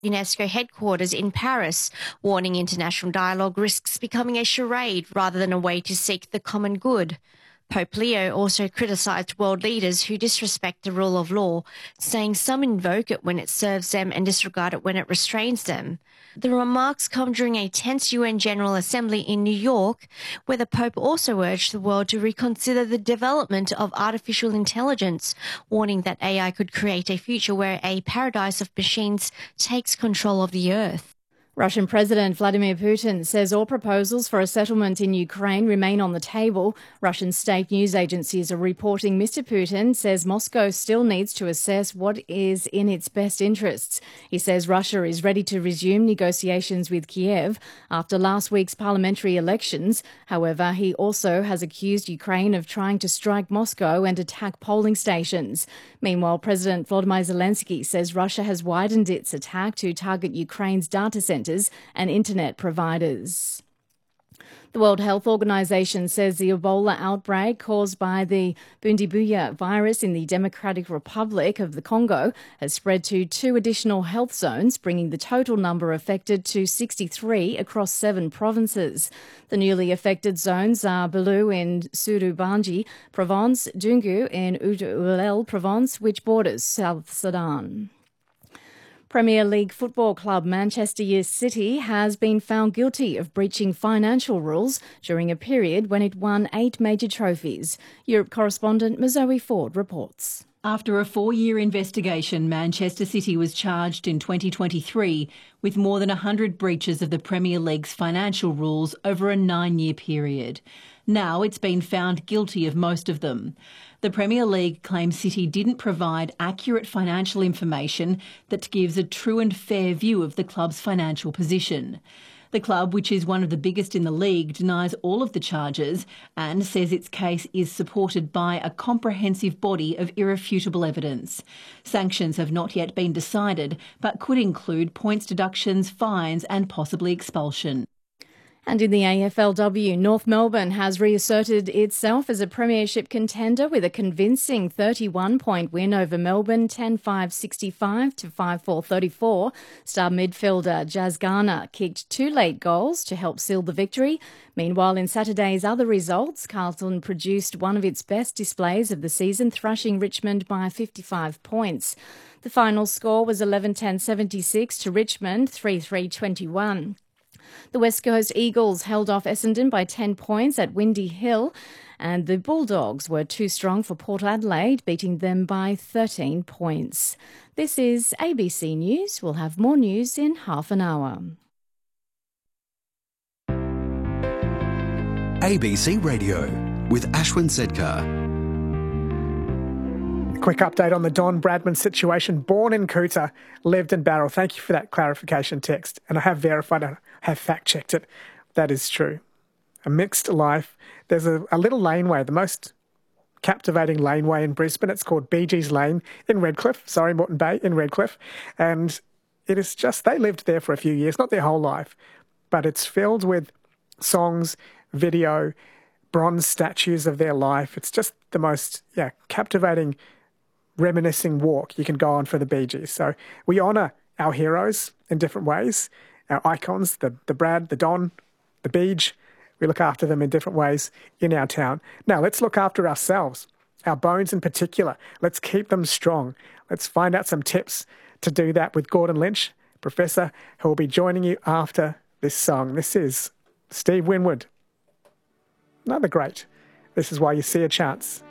UNESCO headquarters in Paris, warning international dialogue risks becoming a charade rather than a way to seek the common good. Pope Leo also criticised world leaders who disrespect the rule of law, saying some invoke it when it serves them and disregard it when it restrains them. The remarks come during a tense UN General Assembly in New York, where the Pope also urged the world to reconsider the development of artificial intelligence, warning that AI could create a future where a paradise of machines takes control of the earth. Russian President Vladimir Putin says all proposals for a settlement in Ukraine remain on the table. Russian state news agencies are reporting Mr. Putin says Moscow still needs to assess what is in its best interests. He says Russia is ready to resume negotiations with Kiev after last week's parliamentary elections. However, he also has accused Ukraine of trying to strike Moscow and attack polling stations. Meanwhile, President Volodymyr Zelensky says Russia has widened its attack to target Ukraine's data centres and internet providers. The World Health Organization says the Ebola outbreak caused by the Bundibugyo virus in the Democratic Republic of the Congo has spread to 2 additional health zones, bringing the total number affected to 63 across 7 provinces. The newly affected zones are Belu in Sud-Ubangi Province, Dungu in Oued-Oulel Province, which borders South Sudan. Premier League football club Manchester City has been found guilty of breaching financial rules during a period when it won 8 major trophies. Europe correspondent Mazoe Ford reports. After a 4-year investigation, Manchester City was charged in 2023 with more than 100 breaches of the Premier League's financial rules over a 9-year period. Now it's been found guilty of most of them. The Premier League claims City didn't provide accurate financial information that gives a true and fair view of the club's financial position. The club, which is one of the biggest in the league, denies all of the charges and says its case is supported by a comprehensive body of irrefutable evidence. Sanctions have not yet been decided, but could include points deductions, fines and possibly expulsion. And in the AFLW, North Melbourne has reasserted itself as a premiership contender with a convincing 31-point win over Melbourne, 10-5-65 to 5-4-34. Star midfielder Jazz Garner kicked 2 late goals to help seal the victory. Meanwhile, in Saturday's other results, Carlton produced one of its best displays of the season, thrashing Richmond by 55 points. The final score was 11-10-76 to Richmond, 3-3-21. The West Coast Eagles held off Essendon by 10 points at Windy Hill, and the Bulldogs were too strong for Port Adelaide, beating them by 13 points. This is ABC News. We'll have more news in half an hour. ABC Radio with Ashwin Sedkar. Quick update on the Don Bradman situation. Born in Coota, lived in Barrel. Thank you for that clarification text. And I have verified, I have fact-checked it. That is true. A mixed life. There's a little laneway, the most captivating laneway in Brisbane. It's called BG's Lane in Redcliffe. Sorry, Moreton Bay in Redcliffe. And it is just, they lived there for a few years, not their whole life. But it's filled with songs, video, bronze statues of their life. It's just the most, captivating, reminiscing walk you can go on for the Bee Gees. So we honour our heroes in different ways, our icons, the Brad, the Don, the Beej. We look after them in different ways in our town. Now let's look after ourselves, our bones in particular. Let's keep them strong. Let's find out some tips to do that with Gordon Lynch, Professor, who will be joining you after this song. This is Steve Winwood. Another great. This is Why You See a Chance.